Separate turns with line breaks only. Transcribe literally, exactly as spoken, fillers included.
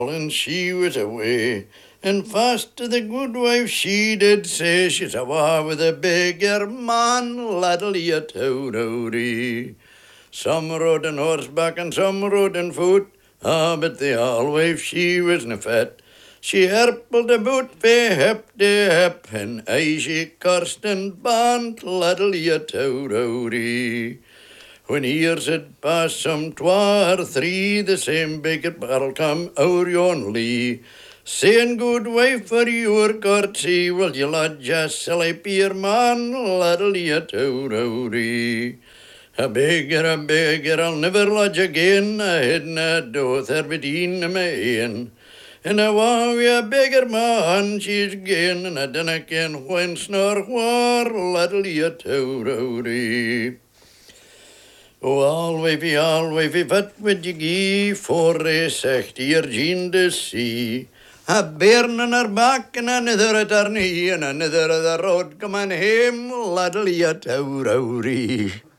and she was away. And fast to the good wife she did say, she's awa with a bigger man, laddle ye towdowdy. Some rode on horseback and some rode on foot, ah, but the all wife she wasna fit. She herpled about fae hip to hip, and aye she cursed and banned, laddle ye towdowdy. When years had passed some twa or three, the same big barrel come o'er yon lea, saying, good wife, for your courtesy, will ye lodge a silly peer man, laddle ye towdowdy. A beggar, a beggar, I'll never lodge again, I hadna doth her bedeen my ain. And I wa wi a beggar man she's gane, and I dinna ken whence nor whar, laddle ye towdowdy. O alwavy, alwavy, wat would ye gie for a secht hier gene to see? A bairn on her back and another at her knee, and another at the road coming hame, laddle ye towdowdy.